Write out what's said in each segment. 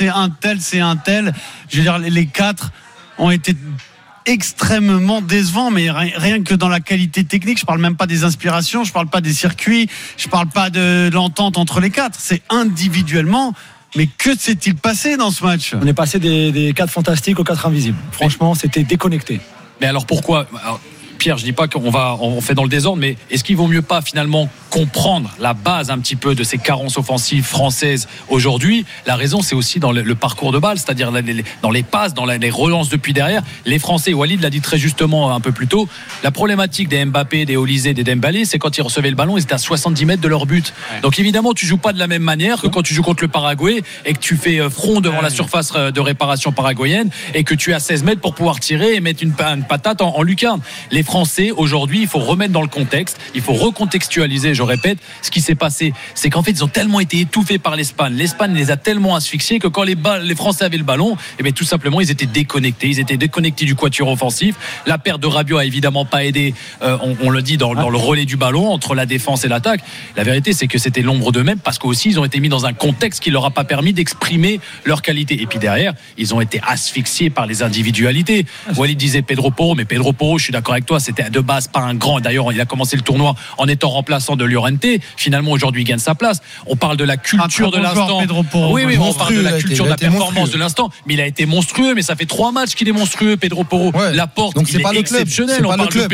c'est un tel. Je veux dire, les 4 ont été extrêmement décevants, mais rien que dans la qualité technique. Je parle même pas des inspirations, je parle pas des circuits, je parle pas de l'entente entre les 4. C'est individuellement. Mais que s'est-il passé dans ce match ? On est passé des 4 fantastiques aux 4 invisibles. Franchement, c'était déconnecté. Mais alors pourquoi ? Pierre, je dis pas on fait dans le désordre, mais est-ce qu'il vaut mieux pas finalement comprendre la base un petit peu de ces carences offensives françaises aujourd'hui ? La raison, c'est aussi dans le parcours de balle, c'est-à-dire dans les passes, dans les relances depuis derrière. Les Français, Walid l'a dit très justement un peu plus tôt, la problématique des Mbappé, des Olysée, des Dembélé, c'est quand ils recevaient le ballon, ils étaient à 70 mètres de leur but. Donc évidemment, tu joues pas de la même manière que quand tu joues contre le Paraguay et que tu fais front devant la surface de réparation paraguayenne et que tu es à 16 mètres pour pouvoir tirer et mettre une patate en lucarne. Les Français, aujourd'hui, il faut remettre dans le contexte, il faut recontextualiser, je répète, ce qui s'est passé, c'est qu'en fait, ils ont tellement été étouffés par l'Espagne. L'Espagne les a tellement asphyxiés que quand les Français avaient le ballon, eh bien, tout simplement, ils étaient déconnectés. Ils étaient déconnectés du quatuor offensif. La perte de Rabiot a évidemment pas aidé, on le dit, dans le relais du ballon, entre la défense et l'attaque. La vérité, c'est que c'était l'ombre d'eux-mêmes parce qu'aussi, ils ont été mis dans un contexte qui leur a pas permis d'exprimer leur qualité. Et puis derrière, ils ont été asphyxiés par les individualités. Walid disait Pedro Porro, mais Pedro Porro, je suis d'accord avec toi, c'était de base pas un grand. D'ailleurs, il a commencé le tournoi en étant remplaçant de Llorente. Finalement, aujourd'hui, il gagne sa place. On parle de la culture de l'instant. Oui, on parle de la culture de la performance de l'instant. Mais il a été monstrueux. Mais ça fait 3 matchs qu'il est monstrueux, Pedro Porro. Ouais. Laporte, donc il est exceptionnel.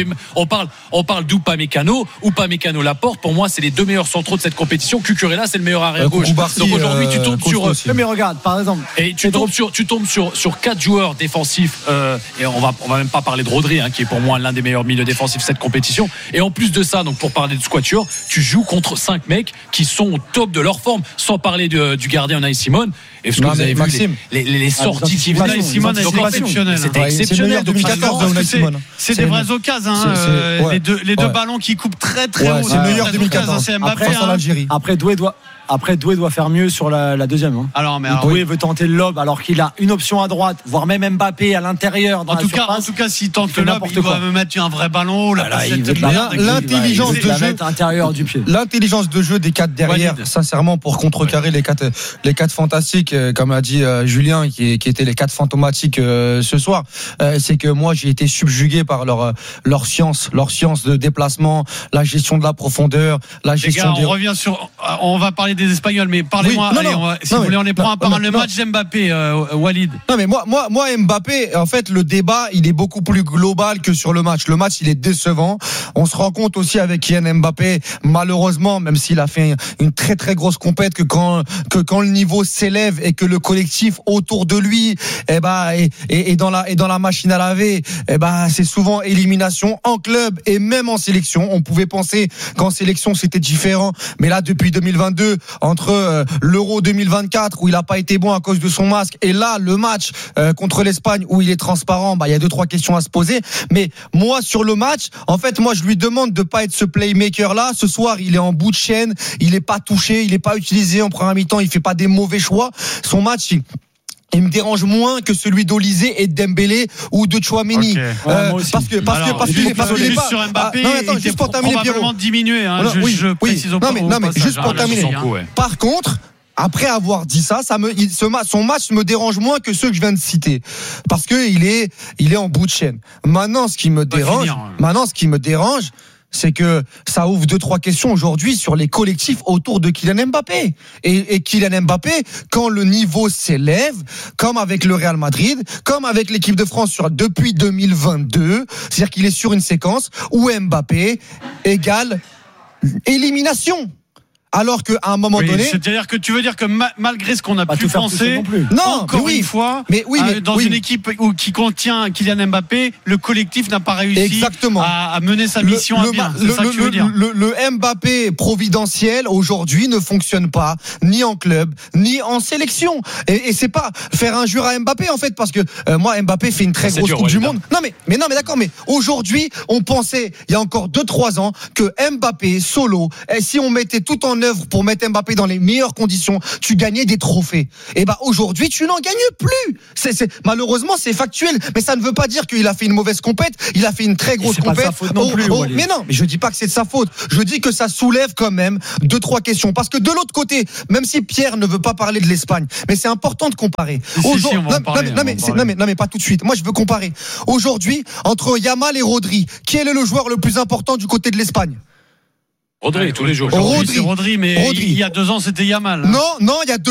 On parle d'Upamecano. Upamecano, Laporte. Pour moi, c'est les 2 meilleurs centraux de cette compétition. Cucurella, c'est le meilleur arrière gauche. Donc aujourd'hui, tu tombes sur. Mais regarde, par exemple. Et tu tombes sur 4 joueurs défensifs. Et on va même pas parler de Rodri, qui est pour moi l'un des meilleurs milieux défensifs de cette compétition. Et en plus de ça, donc pour parler de Squatior, tu joues contre 5 mecs qui sont au top de leur forme, sans parler du gardien Unai Simon. Et ce que vous avez vu, les sorties qui venaient, Unai Simon, c'était exceptionnel. C'est des vraies occasions. Les deux ballons qui coupent très très haut. C'est le meilleur 2014. C'est Mbappé. Après, Doué doit faire mieux sur la deuxième. Doué veut tenter le lob alors qu'il a une option à droite, voire même Mbappé à l'intérieur. En tout cas, s'il tente le lob, il doit me mettre un vrai ballon. L'intelligence de jeu intérieur du pied. L'intelligence de jeu des 4 derrière, sincèrement, pour contrecarrer les 4 fantastiques, comme a dit Julien, qui étaient les 4 fantomatiques ce soir, c'est que moi j'ai été subjugué par leur science de déplacement, la gestion de la profondeur, la gestion. Les gars, on va parler des Espagnols, mais parlez-moi. Si vous voulez, on les prend à part le match d'Mbappé, Walid. Non mais moi Mbappé, en fait, le débat il est beaucoup plus global que sur le match. Le match il est décevant. On se rend compte aussi avec Kylian Mbappé, malheureusement, même s'il a fait une très très grosse compète, que quand le niveau s'élève et que le collectif autour de lui est dans la machine à laver, c'est souvent élimination en club et même en sélection. On pouvait penser qu'en sélection c'était différent, mais là depuis 2022, entre l'Euro 2024 où il a pas été bon à cause de son masque et là le match contre l'Espagne où il est transparent, il y a 2-3 questions à se poser. Mais moi sur le match, en fait, moi je lui demande de pas être ce playmaker là. Ce soir il est en bout de chaîne, il est pas touché, il est pas utilisé en première mi-temps, il fait pas des mauvais choix. Son match il me dérange moins que celui d'Olysée et de Dembélé ou de Tchouaméni. Parce qu'il est pas sur Mbappé, juste pour terminer, probablement diminué. Je précise au passage. Non mais juste pour terminer. Par contre, après avoir dit ça, son match me dérange moins que ceux que je viens de citer, parce que il est en bout de chaîne. Maintenant, ce qui me dérange, c'est que ça ouvre 2-3 questions aujourd'hui sur les collectifs autour de Kylian Mbappé. Et Kylian Mbappé, quand le niveau s'élève, comme avec le Real Madrid, comme avec l'équipe de France depuis 2022, c'est-à-dire qu'il est sur une séquence où Mbappé égale élimination. Alors qu'à un moment donné, c'est-à-dire que tu veux dire que malgré ce qu'on a pu penser, une fois, dans une équipe qui contient Kylian Mbappé, le collectif n'a pas réussi à mener sa mission à bien. C'est ça que tu veux dire. Le Mbappé providentiel aujourd'hui ne fonctionne pas ni en club ni en sélection. Et c'est pas faire injure à Mbappé en fait, parce que moi Mbappé fait une très grosse Coupe du Monde. Non mais d'accord, mais aujourd'hui on pensait il y a encore 2-3 ans que Mbappé solo, si on mettait tout en manœuvres pour mettre Mbappé dans les meilleures conditions, tu gagnais des trophées. Et aujourd'hui, tu n'en gagnes plus. Malheureusement, c'est factuel, mais ça ne veut pas dire qu'il a fait une mauvaise compète. Il a fait une très grosse compète. C'est pas de sa faute non plus. Mais non, mais je dis pas que c'est de sa faute. Je dis que ça soulève quand même 2-3 questions. Parce que de l'autre côté, même si Pierre ne veut pas parler de l'Espagne, mais c'est important de comparer. Non, mais pas tout de suite. Moi, je veux comparer. Aujourd'hui, entre Yamal et Rodri, quel est le joueur le plus important du côté de l'Espagne? Rodri, tous les jours. Rodri, mais il y a 2 ans, c'était Yamal. Non, il y a 2